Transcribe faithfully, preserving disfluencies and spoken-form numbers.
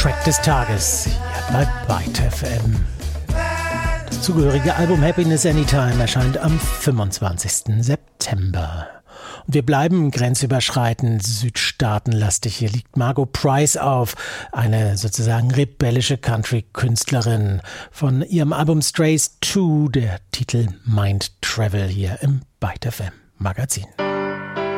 Track des Tages hier bei Byte F M. Das zugehörige Album Happiness Anytime erscheint am fünfundzwanzigsten September. Und wir bleiben grenzüberschreitend südstaatenlastig. Hier liegt Margo Price auf, eine sozusagen rebellische Country-Künstlerin. Von ihrem Album Strays zwei, der Titel Mind Travel hier im Byte F M Magazin.